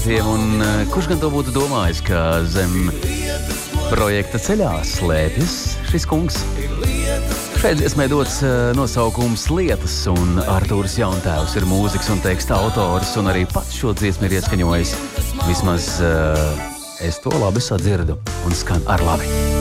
Un kurš gan to būtu domājis, ka zem projekta ceļā slēpjas šis kungs? Šeit dziesmai dots nosaukums Lietas, un Artūrs Jauntēvs ir mūzikas un teksta autors, un arī pats šo dziesmu ir ieskaņojis. Vismaz es to labi sadzirdu un skan ar labi.